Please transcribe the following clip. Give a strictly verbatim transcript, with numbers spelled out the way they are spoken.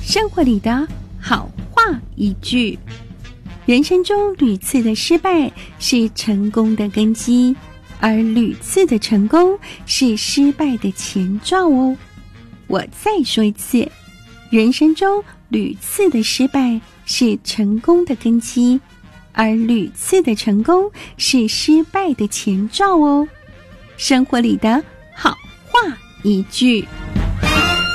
生活里的好话一句。人生中屡次的失败是成功的根基，而屡次的成功是失败的前兆哦。我再说一次，人生中屡次的失败是成功的根基，而屡次的成功是失败的前兆哦。生活里的好话一句。